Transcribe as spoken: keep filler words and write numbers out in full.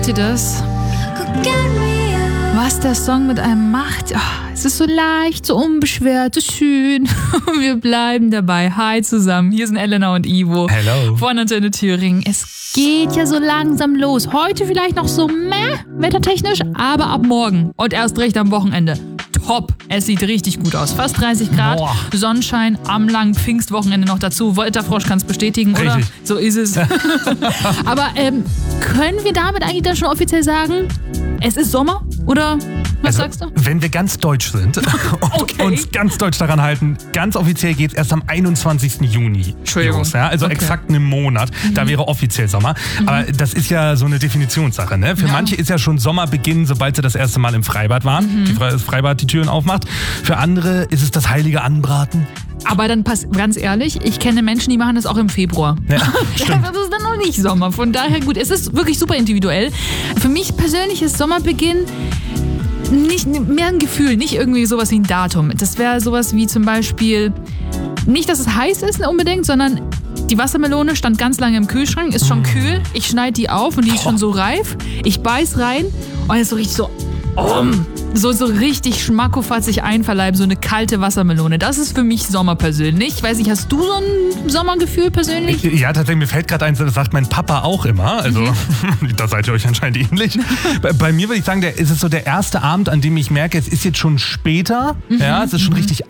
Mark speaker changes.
Speaker 1: Merkt ihr das? Was der Song mit einem macht? Oh, es ist so leicht, so unbeschwert, so schön. Wir bleiben dabei. Hi zusammen. Hier sind Elena und Ivo.
Speaker 2: Hello.
Speaker 1: Von Antenne Thüringen. Es geht ja so langsam los. Heute vielleicht noch so meh, wettertechnisch, aber ab morgen und erst recht am Wochenende. Top. Es sieht richtig gut aus. Fast dreißig Grad,
Speaker 2: Boah.
Speaker 1: Sonnenschein, am langen Pfingstwochenende noch dazu. Wetterfrosch kann es bestätigen, oder?
Speaker 2: Richtig.
Speaker 1: So ist es. Aber ähm, können wir damit eigentlich dann schon offiziell sagen, es ist Sommer? Oder was
Speaker 2: Also,
Speaker 1: sagst du?
Speaker 2: wenn wir ganz deutsch sind und
Speaker 1: Okay.
Speaker 2: uns ganz deutsch daran halten, ganz offiziell geht es erst am einundzwanzigsten Juni
Speaker 1: Entschuldigung.
Speaker 2: los. Ja? Also
Speaker 1: Okay.
Speaker 2: exakt einen Monat. Mhm. Da wäre offiziell Sommer. Mhm. Aber das ist ja so eine Definitionssache. Ne? Für
Speaker 1: Ja.
Speaker 2: manche ist ja schon Sommerbeginn, sobald sie das erste Mal im Freibad waren. Mhm. Die Fre- das Freibad die Türen aufmacht. Für andere ist es das heilige Anbraten.
Speaker 1: Aber dann pass ganz ehrlich, ich kenne Menschen, die machen das auch im Februar.
Speaker 2: Ja,
Speaker 1: Ja,
Speaker 2: stimmt.
Speaker 1: das ist dann noch nicht Sommer. Von daher gut, es ist wirklich super individuell. Für mich persönlich ist Sommerbeginn nicht mehr ein Gefühl, nicht irgendwie sowas wie ein Datum. Das wäre sowas wie zum Beispiel, nicht, dass es heiß ist unbedingt, sondern die Wassermelone stand ganz lange im Kühlschrank, ist schon kühl. Ich schneide die auf und die ist schon so reif. Ich beiß rein und es ist so richtig so, um, so, so richtig schmackofatzig einverleiben, so eine kalte Wassermelone. Das ist für mich Sommer persönlich. Ich weiß nicht, hast du so ein Sommergefühl persönlich?
Speaker 2: Ja, tatsächlich, mir fällt gerade ein, das sagt mein Papa auch immer. Also, mhm. da seid ihr euch anscheinend ähnlich. Bei, bei mir würde ich sagen, der, ist es so der erste Abend, an dem ich merke, es ist jetzt schon später. Mhm. Ja, es ist schon richtig